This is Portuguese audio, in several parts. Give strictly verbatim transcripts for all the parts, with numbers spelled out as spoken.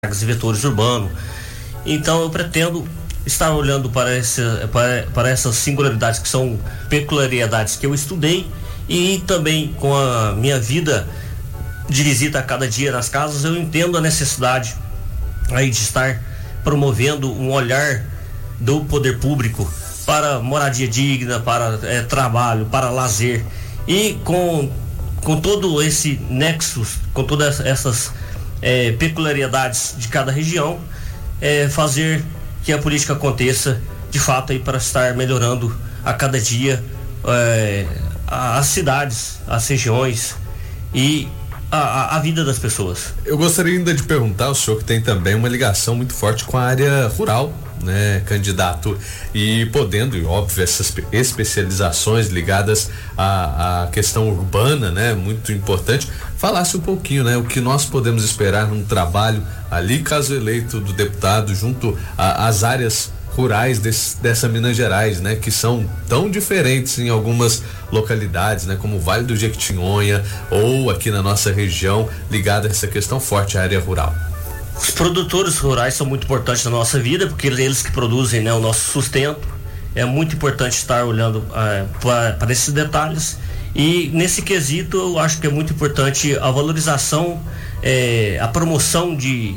e vetores urbanos. Então eu pretendo estar olhando para, esse, para, para essas singularidades que são peculiaridades que eu estudei, e também com a minha vida de visita a cada dia nas casas, eu entendo a necessidade aí de estar promovendo um olhar do poder público para moradia digna, para é, trabalho, para lazer, e com, com todo esse nexo, com todas essas é, peculiaridades de cada região, é, fazer que a política aconteça de fato aí para estar melhorando a cada dia é, as cidades, as regiões e a, a vida das pessoas. Eu gostaria ainda de perguntar ao senhor, que tem também uma ligação muito forte com a área rural, né, candidato, e podendo, e óbvio, essas especializações ligadas à, à questão urbana, né, muito importante, falasse um pouquinho, né, o que nós podemos esperar num trabalho ali, caso eleito do deputado, junto às áreas rurais desse, dessa Minas Gerais, né, que são tão diferentes em algumas localidades, né, como o Vale do Jequitinhonha ou aqui na nossa região, ligada a essa questão forte à área rural. Os produtores rurais são muito importantes na nossa vida, porque eles que produzem, né, o nosso sustento. É muito importante estar olhando é, para esses detalhes, e nesse quesito eu acho que é muito importante a valorização, é, a promoção de,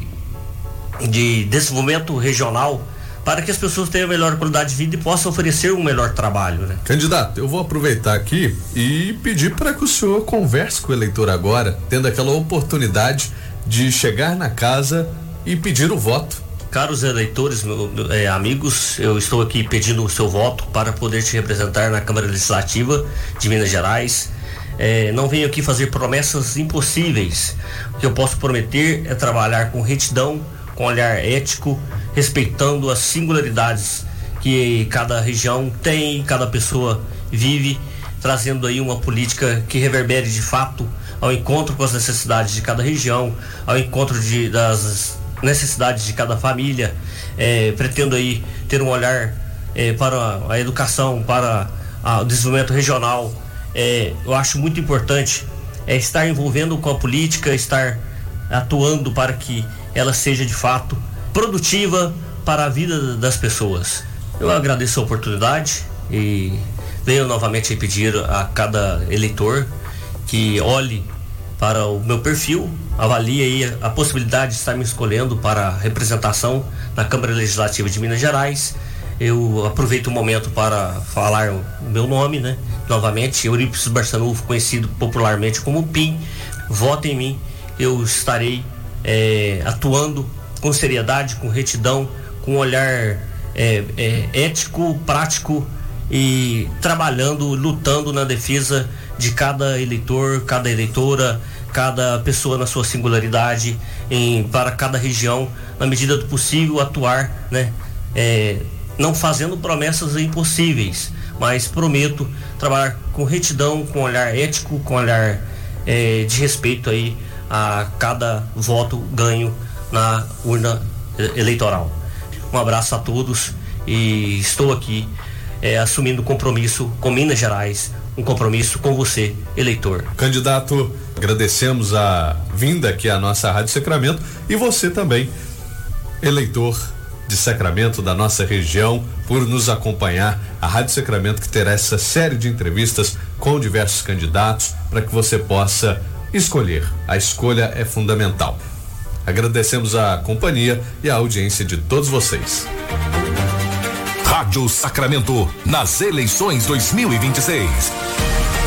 de desenvolvimento regional, para que as pessoas tenham melhor qualidade de vida e possam oferecer um melhor trabalho, né? Candidato, eu vou aproveitar aqui e pedir para que o senhor converse com o eleitor agora, tendo aquela oportunidade de chegar na casa e pedir o voto. Caros eleitores, meu, é, amigos, eu estou aqui pedindo o seu voto para poder te representar na Câmara Legislativa de Minas Gerais. É, não venho aqui fazer promessas impossíveis. O que eu posso prometer é trabalhar com retidão, com olhar ético, respeitando as singularidades que cada região tem, cada pessoa vive, trazendo aí uma política que reverbere de fato ao encontro com as necessidades de cada região, ao encontro de, das necessidades de cada família. É, pretendo aí ter um olhar é, para a educação, para a, o desenvolvimento regional. É, eu acho muito importante é, estar envolvendo com a política, estar atuando para que ela seja de fato produtiva para a vida das pessoas. Eu agradeço a oportunidade e venho novamente pedir a cada eleitor que olhe para o meu perfil, avalie aí a possibilidade de estar me escolhendo para a representação na Câmara Legislativa de Minas Gerais. Eu aproveito o momento para falar o meu nome, né? Novamente, Eurípides Barçanufo, conhecido popularmente como Pim. Vote em mim, eu estarei é, atuando com seriedade, com retidão, com um olhar é, é, ético, prático, e trabalhando, lutando na defesa de cada eleitor, cada eleitora, cada pessoa na sua singularidade, em, para cada região, na medida do possível, atuar, né? É, não fazendo promessas impossíveis, mas prometo trabalhar com retidão, com olhar ético, com olhar é, de respeito aí a cada voto ganho na urna eleitoral. Um abraço a todos e estou aqui é, assumindo compromisso com Minas Gerais, um compromisso com você, eleitor. Candidato, agradecemos a vinda aqui à nossa Rádio Sacramento, e você também, eleitor de Sacramento, da nossa região, por nos acompanhar. A Rádio Sacramento, que terá essa série de entrevistas com diversos candidatos para que você possa escolher. A escolha é fundamental. Agradecemos a companhia e a audiência de todos vocês. Rádio Sacramento, nas eleições dois mil e vinte e seis.